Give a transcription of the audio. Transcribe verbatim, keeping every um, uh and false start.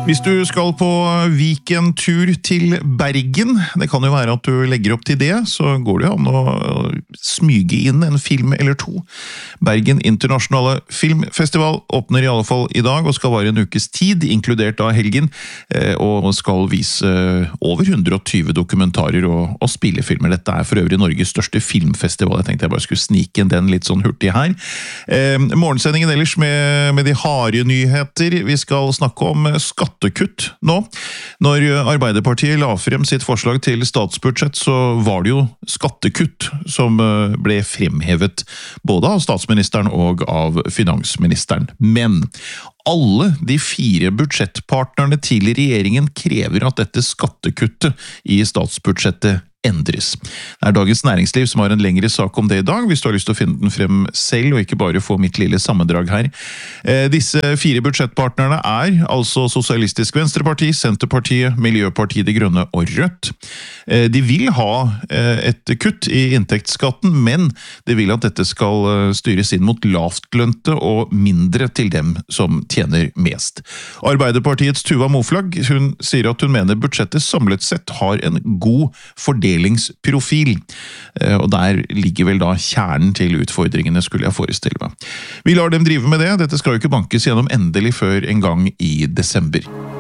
Hvis du skal på weekendtur til Bergen, det kan jo være at du legger opp til det, så går det jo an å smyge inn en film eller to. Bergen Internasjonale Filmfestival åpner i alle fall i dag og skal vare en ukes tid, inkludert av helgen, og skal vise over hundre og tjue dokumentarer og, og spillefilmer. Dette er for øvrig Norges største filmfestival. Jeg tenkte jeg bare skulle snike inn den litt sånn hurtig her. Eh, morgensendingen ellers med, med de harde nyheter. Vi skal snakke om skattekutt nå. Når Arbeiderpartiet la frem sitt forslag til statsbudsjett, så var det jo skattekutt som ble fremhevet både av statsministeren og av finansministeren. Men alle de fire budsjettpartnerne til regjeringen krever at dette skattekuttet i statsbudsjettet endres. Det er Dagens Næringsliv som har en lengre sak om det i dag, hvis du har lyst til å finne den frem selv, og ikke bare få mitt lille sammendrag her. Eh, disse fire budsjettpartnerne er altså Sosialistisk Venstreparti, Senterpartiet, Miljøpartiet De Grønne og Rødt. Eh, de vil ha eh, et kutt i inntektsskatten, men de vil at dette skal styres inn mot lavtlønte og mindre til dem som tjener mest. Arbeiderpartiets Tuva Moflag, hun sier at hun mener budsjettet samlet sett har en god fordelingsprofil, og der ligger vel da kjernen til utfordringene, skulle jeg forestille meg. Vi lar dem drive med det, dette skal jo ikke bankes gjennom endelig før en gang i desember.